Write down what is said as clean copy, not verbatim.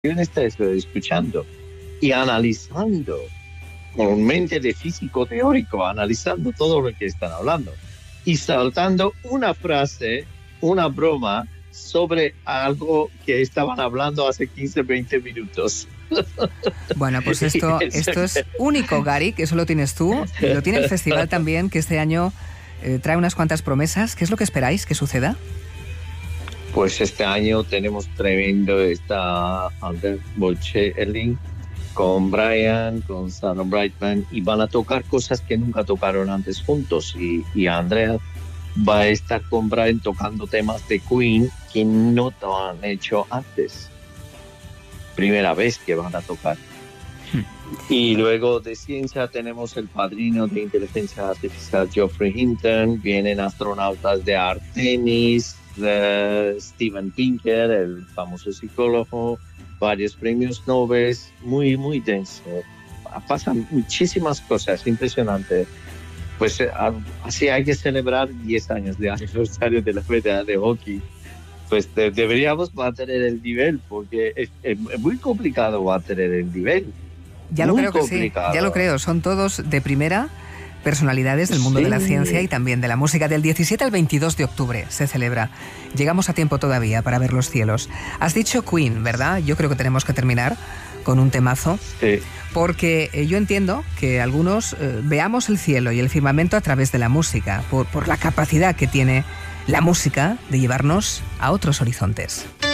está escuchando y analizando con mente de físico teórico, analizando todo lo que están hablando y saltando una frase, una broma sobre algo que estaban hablando hace 15, 20 minutos. Bueno, pues esto es único, Gary, que eso lo tienes tú, y lo tiene el festival también, que este año trae unas cuantas promesas. ¿Qué es lo que esperáis que suceda? Pues este año tenemos tremendo esta Albert Bocelli con Brian, con Sarah Brightman, y van a tocar cosas que nunca tocaron antes juntos, y Andrea va a estar con Brian tocando temas de Queen que no te han hecho antes. Primera vez que van a tocar. Y luego de ciencia tenemos el padrino de inteligencia artificial Geoffrey Hinton, vienen astronautas de Artemis, Steven Pinker, el famoso psicólogo, varios premios Nobel, muy, muy denso. Pasan muchísimas cosas, impresionante. Pues así hay que celebrar 10 años de aniversario de la Federación de Hockey. Pues deberíamos mantener el nivel, porque es muy complicado mantener el nivel. Ya lo creo que sí, ya lo creo. Son todos de primera, personalidades del mundo de la ciencia y también de la música. Del 17 al 22 de octubre se celebra. Llegamos a tiempo todavía para ver los cielos. Has dicho Queen, ¿verdad? Yo creo que tenemos que terminar con un temazo. Sí. Porque yo entiendo que algunos veamos el cielo y el firmamento a través de la música, por la capacidad que tiene la música de llevarnos a otros horizontes.